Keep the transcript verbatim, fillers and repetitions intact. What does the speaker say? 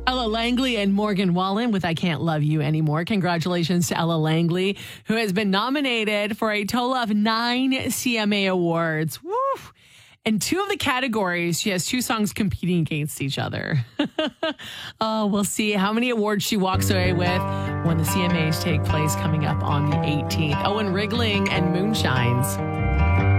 Ella Langley and Morgan Wallen with I Can't Love You Anymore. Congratulations to Ella Langley, who has been nominated for a total of nine C M A awards. Woo! In two of the categories, she has two songs competing against each other. Oh, we'll see how many awards she walks away with when the C M As take place coming up on the eighteenth. Owen Rigling and Moonshines.